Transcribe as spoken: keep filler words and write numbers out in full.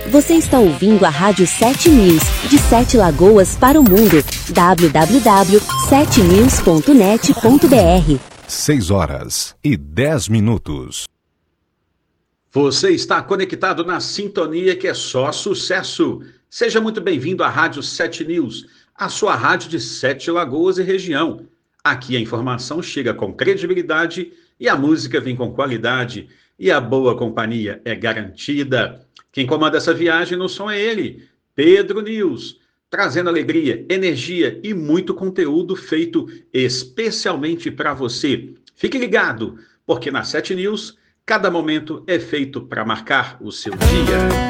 Você está ouvindo a Rádio sete News, de Sete Lagoas para o mundo. w w w ponto sete news ponto net ponto b r. seis horas e dez minutos. Você está conectado na sintonia que é só sucesso. Seja muito bem-vindo à Rádio sete News, a sua rádio de Sete Lagoas e região. Aqui a informação chega com credibilidade e a música vem com qualidade e a boa companhia é garantida. Quem comanda essa viagem no som é ele, Pedro News, trazendo alegria, energia e muito conteúdo feito especialmente para você. Fique ligado, porque na sete News, cada momento é feito para marcar o seu dia.